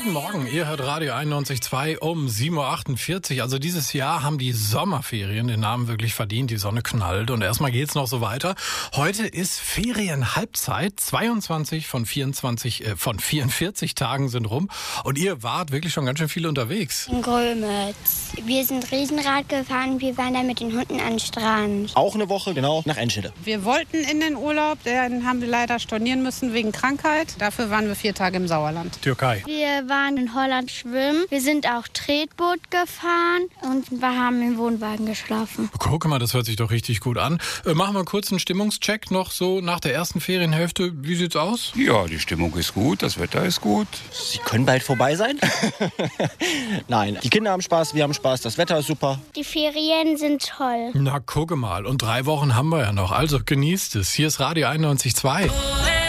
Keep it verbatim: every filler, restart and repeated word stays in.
Guten Morgen, ihr hört Radio einundneunzig Komma zwei um sieben Uhr achtundvierzig. Also dieses Jahr haben die Sommerferien den Namen wirklich verdient. Die Sonne knallt und erstmal geht's noch so weiter. Heute ist Ferienhalbzeit. zweiundzwanzig von vierundzwanzig, äh, von vierundvierzig Tagen sind rum. Und ihr wart wirklich schon ganz schön viel unterwegs. In Grömitz. Wir sind Riesenrad gefahren. Wir waren da mit den Hunden an den Strand. Auch eine Woche, genau, nach Enschede. Wir wollten in den Urlaub, den haben wir leider stornieren müssen wegen Krankheit. Dafür waren wir vier Tage im Sauerland. Türkei. Wir waren in Holland schwimmen. Wir sind auch Tretboot gefahren und wir haben im Wohnwagen geschlafen. Guck mal, das hört sich doch richtig gut an. Äh, machen wir kurz einen Stimmungscheck noch so nach der ersten Ferienhälfte. Wie sieht's aus? Ja, die Stimmung ist gut, das Wetter ist gut. Sie können bald vorbei sein? Nein, die Kinder haben Spaß, wir haben Spaß, das Wetter ist super. Die Ferien sind toll. Na, gucke mal. Und drei Wochen haben wir ja noch. Also genießt es. Hier ist Radio einundneunzig Komma zwei.